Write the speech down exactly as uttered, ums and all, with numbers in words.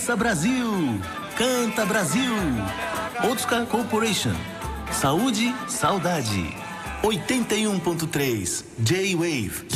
Dança Brasil, Canta Brasil, Otsuka Corporation, Saúde, Saudade, oitenta e um ponto três, J-Wave.